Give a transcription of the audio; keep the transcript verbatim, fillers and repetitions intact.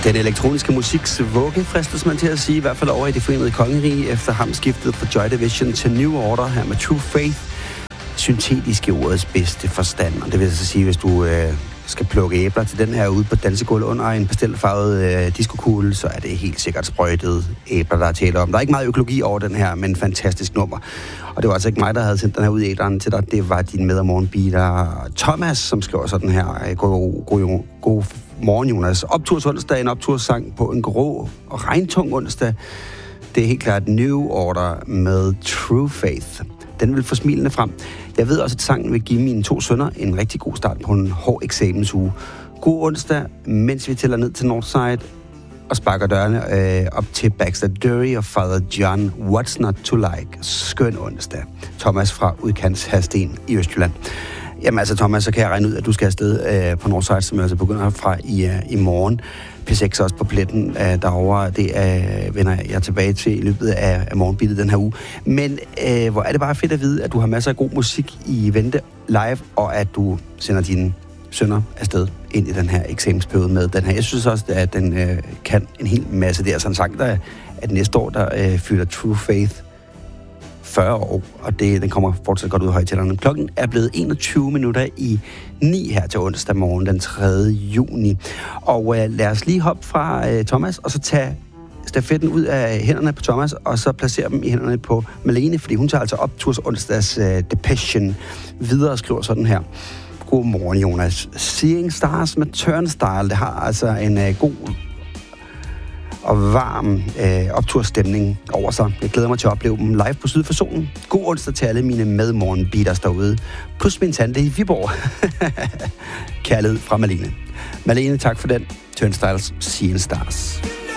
Den elektroniske musiks vugge, fristes man til at sige, i hvert fald over i det forenede kongerige, efter ham skiftet fra Joy Division til New Order her med True Faith. Syntetisk i ordets bedste forstand, og det vil altså sige, hvis du øh, skal plukke æbler til den her ude på dansegulvet under en pastelfarvet øh, diskokugle, så er det helt sikkert sprøjtet æbler, der er tale om. Der er ikke meget økologi over den her, men fantastisk nummer. Og det var altså ikke mig, der havde sendt den her ud i æderen til dig. Det var din med- og morgenbeater Thomas, som skriver sådan her. God, god, god morgen, Jonas. Opturs onsdag, en opturssang på en grå og regntung onsdag. Det er helt klart New Order med True Faith. Den vil få smilende frem. Jeg ved også, at sangen vil give mine to sønner en rigtig god start på en hård eksamensuge. God onsdag, mens vi tæller ned til Northside og sparker dørene øh, op til Baxter Dury og Father John. What's not to like? Skøn onsdag. Thomas fra Udkants Hadsten i Østjylland. Jamen altså, Thomas, så kan jeg regne ud, at du skal afsted øh, på Northside, som jeg altså begynder fra i, øh, i morgen. P seks også på pletten øh, derovre. Det øh, vender jeg tilbage til i løbet af, af morgenbillet den her uge. Men øh, hvor er det bare fedt at vide, at du har masser af god musik i vente live, og at du sender dine sønner afsted ind i den her eksamensperiode med den her. Jeg synes også, at den øh, kan en hel masse. Det er sådan en sang, der at næste år, der øh, fylder True Faith fyrre år, og det, den kommer fortsat godt ud af højtalerne. Klokken er blevet enogtyve minutter i ni her til onsdag morgen den tredje juni. Og øh, lad os lige hoppe fra øh, Thomas, og så tage stafetten ud af hænderne på Thomas, og så placere dem i hænderne på Malene, fordi hun tager altså opturs onsdags øh, Depression videre og skriver sådan her. Godmorgen, Jonas. Seeing Stars med Turnstile, det har altså en øh, god og varm øh, opturstemning over sig. Jeg glæder mig til at opleve dem live på Syd for Solen. God onsdag til alle mine medmorgenbeaters derude. Plus min tante i Viborg. Kærlighed fra Malene. Malene, tak for den. Turnstiles, Seeing Stars.